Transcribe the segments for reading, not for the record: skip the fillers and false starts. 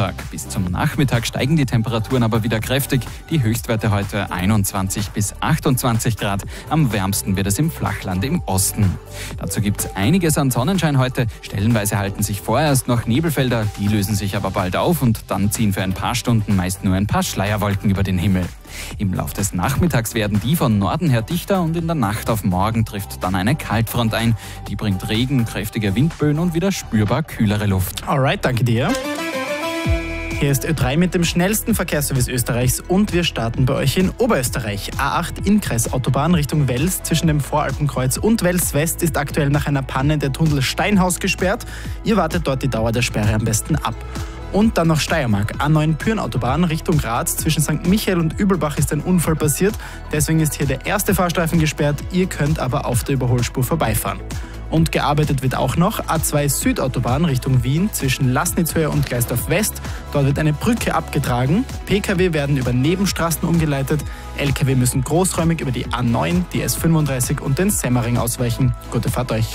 Montag. Bis zum Nachmittag steigen die Temperaturen aber wieder kräftig. Die Höchstwerte heute 21 bis 28 Grad. Am wärmsten wird es im Flachland im Osten. Dazu gibt es einiges an Sonnenschein heute. Stellenweise halten sich vorerst noch Nebelfelder. Die lösen sich aber bald auf und dann ziehen für ein paar Stunden meist nur ein paar Schleierwolken über den Himmel. Im Lauf des Nachmittags werden die von Norden her dichter und in der Nacht auf morgen trifft dann eine Kaltfront ein. Die bringt Regen, kräftige Windböen und wieder spürbar kühlere Luft. Alright, danke dir. Hier ist Ö3 mit dem schnellsten Verkehrsservice Österreichs und wir starten bei euch in Oberösterreich. A8 Innkreisautobahn Richtung Wels zwischen dem Voralpenkreuz und Wels West ist aktuell nach einer Panne der Tunnel Steinhaus gesperrt. Ihr wartet dort die Dauer der Sperre am besten ab. Und dann noch Steiermark. A9 Pyrenautobahn Richtung Graz. Zwischen St. Michael und Übelbach ist ein Unfall passiert. Deswegen ist hier der erste Fahrstreifen gesperrt. Ihr könnt aber auf der Überholspur vorbeifahren. Und gearbeitet wird auch noch A2 Südautobahn Richtung Wien zwischen Laßnitzhöhe und Gleisdorf West. Dort wird eine Brücke abgetragen. Pkw werden über Nebenstraßen umgeleitet. Lkw müssen großräumig über die A9, die S35 und den Semmering ausweichen. Gute Fahrt euch.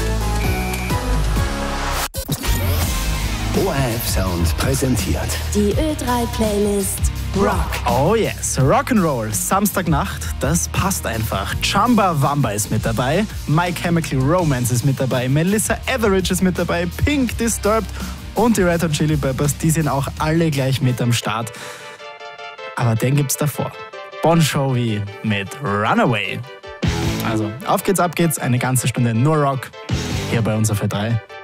ORF Sound präsentiert die Ö3-Playlist Rock. Oh yes, Rock'n'Roll, Samstagnacht, das passt einfach. Chumbawamba ist mit dabei, My Chemical Romance ist mit dabei, Melissa Etheridge ist mit dabei, Pink, Disturbed und die Red Hot Chili Peppers, die sind auch alle gleich mit am Start. Aber den gibt's davor. Bon Jovi mit Runaway. Also, auf geht's, ab geht's, eine ganze Stunde nur Rock, hier bei uns auf Ö3.